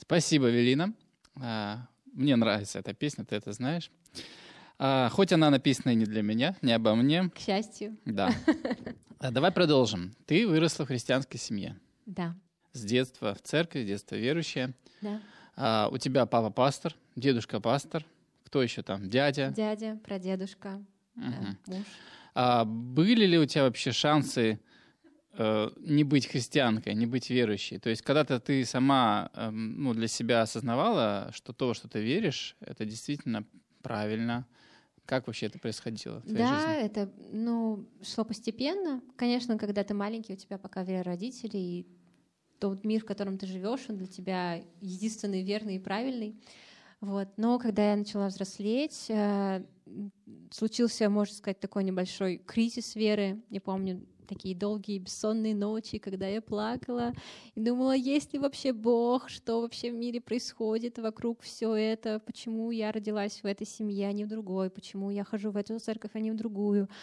Спасибо, Велина. Мне нравится эта песня, ты это знаешь. Хоть она написана и не для меня, не обо мне. К счастью. Да. Давай продолжим. Ты выросла в христианской семье. Да. С детства в церкви, с детства верующая. Да. У тебя папа пастор, дедушка пастор. Кто еще там? Дядя? Дядя, прадедушка, да, муж. Были ли у тебя вообще шансы не быть христианкой, не быть верующей? То есть когда-то ты сама для себя осознавала, что то, что ты веришь, это действительно правильно? Как вообще это происходило в твоей жизни? Да, это шло постепенно. Конечно, когда ты маленький, у тебя пока вера родителей, и тот мир, в котором ты живешь, он для тебя единственный верный и правильный. Вот. Но когда я начала взрослеть, случился, можно сказать, такой небольшой кризис веры. Я помню такие долгие бессонные ночи, когда я плакала и думала, есть ли вообще Бог, что вообще в мире происходит вокруг все это, почему я родилась в этой семье, а не в другой, почему я хожу в эту церковь, а не в другую,